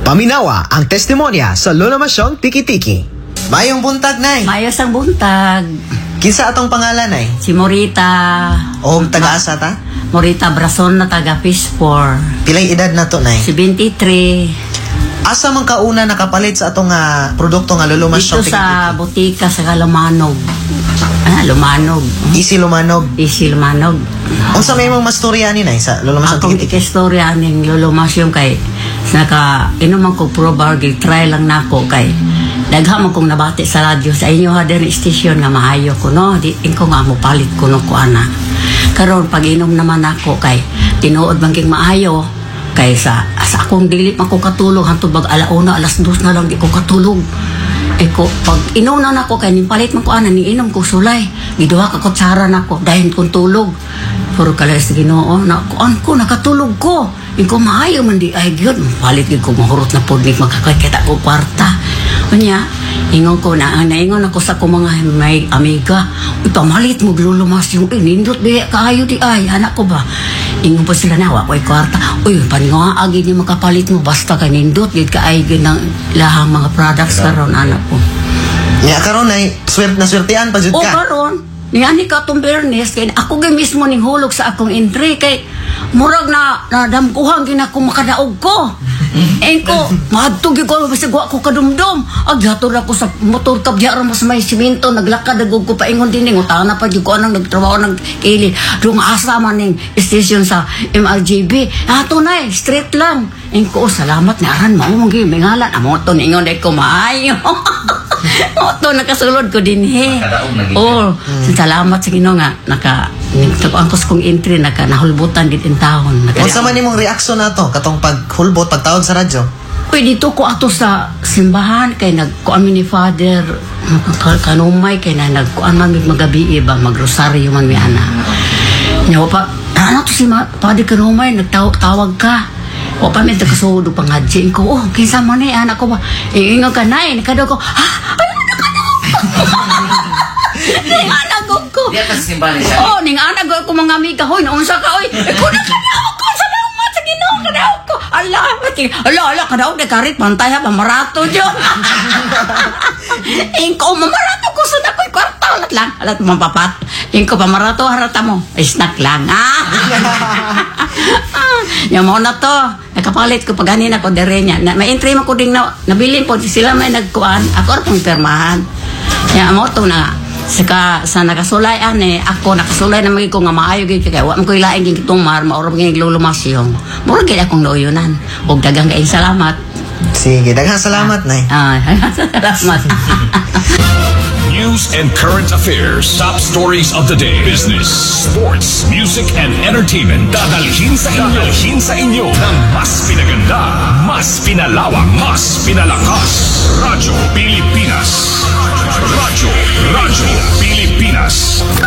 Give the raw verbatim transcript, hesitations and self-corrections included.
Paminawa ang testimonya sa Lola Masyong Tiki-Tiki. Mayong buntag, Nay. Mayos ang buntag. Kinsa atong pangalan, Nay? Si Morita. O taga-asa ta? Morita Brason na taga Pispor. Pilay edad na to, Nay? Si twenty-three. Asa man kauna nakapalit sa atong nga produkto nga Lola Dito Masyong sa Tiki-Tiki? butika sa Lumanog. Ah, Lumanog. Easy Lumanog. Isi Lumanog. Unsa may mong mastorya ni, Nay, sa Lola Masyong Akong Tiki-Tiki? ikistorya ning Lolo Masyong kay naka inuman ko probar try lang nako kay dagha man kong nabati sa radyo sa inyo ha diri station nga maayo ko no di ko nga mo palit ko no ko ana karon pag inom naman ako kay tinuod man king maayo kay sa sa akong dili man ko katulog hantod bag alauna alas dos na lang di ko katulog eh ko pag inom na nako kay nipalit man ko ana ni inom ko sulay giduha ka kutsara nako dayon kong tulog puro kala sa Ginoo na kuan ko nakatulog ko iko maayo man di ay gyud palit gyud ko mahurot na pod ni makakakita ko kwarta unya ingon ko na naingon ako sa ko mga may amiga uy pamalit mo glulumas yung inindot di kaayo di ay anak ko ba ingon pa sila na wa ko'y kwarta uy paninga agi ni makapalit mo basta kay nindot gyud kaay gyud ng lahang mga products karon anak ko Nya karon, Nay, swerte na swertean pa jud o ka. karon ni ani ka tong Bernes kay ako gyud mismo ning hulog sa akong entry kay murag na nadamkuhan gyud ako makadaog ko engko mahadtog gyud ko basta wa ko kadumdum aghatod ako sa motor kabya ra mas may simento naglakad agog ko paingon dinning utana pa gyud ko anang nagtrabaho nag kilid dung asa man ning station sa M R J B ato na straight lang engko salamat ni aran mao mong gyud mingalan amo to ningon dai ko maayo Oto nakasulod ko din he. Oh, hmm. Salamat sa Ginoo nga naka nagtagangkos kong entry naka nahulbutan gid in taon. Unsa man nimong reaksyon nato katong paghulbot pagtawag sa radyo? Uy, dito ko ato sa simbahan kay nagkuan mi ni Father kanumay kay na nagkuan man mi magabi ba magrosaryo man mi ana. Nya pa ano to si Father kanumay nagtawag ka. O pa may takasudo pang hadjing ko. Oh, kinsa man ni anak ko ba? Iingon ka na eh. Nakadaw ko, ha? Ano na ka na? Ning anak ko. Di atas simbahan siya. Oh, ning anak ko mga amiga. Hoy, naunsa ka, oy. Eh, kuna ka na ako. Salamat sa Ginoo ka na ako. Ala, ala, ala, kadaw de karit. Pantay ha, pamarato dyan. Ingko, mamarato ko. Sunod ko'y kwarta. Alat lang. Alat mapapat. Ingko, pamarato, harata mo. Snack lang, ha? Yung mo na to, nakapalit ko pag ganin ako dere niya. Na, may entry mo ko din na, nabilin po sila may nagkuan. Ako rin pong permahan. Yung mo to na, saka sa nakasulayan eh, ako nakasulay na magiging ko nga maayo gid kay wa man ko ilaing gid itong mar maorong gid lulumasyong. Mura gid akong nooyonan. Og daghang kay salamat. Sige, daghang salamat, Nay. Ah, salamat. News and current affairs. Top stories of the day. Business, sports, music, and entertainment. Dadalhin sa inyo. Dadalhin sa inyo ng mas pinaganda, mas pinalawak, mas pinalakas. Radyo Pilipinas. Radyo, Radyo Pilipinas.